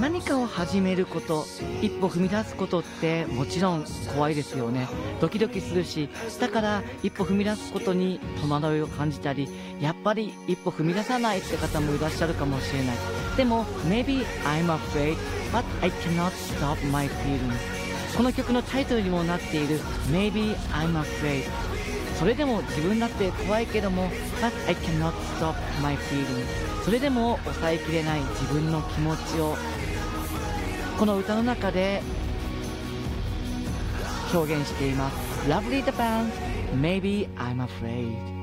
何かを始めること、一歩踏み出すことってもちろん怖いですよね。ドキドキするし、だから一歩踏み出すことに戸惑いを感じたり、やっぱり一歩踏み出さないって方もいらっしゃるかもしれない。でも Maybe I'm afraid but I cannot stop my feelings。 この曲のタイトルにもなっている Maybe I'm afraid、 それでも自分だって怖いけども But I cannot stop my feelings、 それでも抑えきれない自分の気持ちをこの歌の中で表現しています。 Lovely the band Maybe I'm afraid。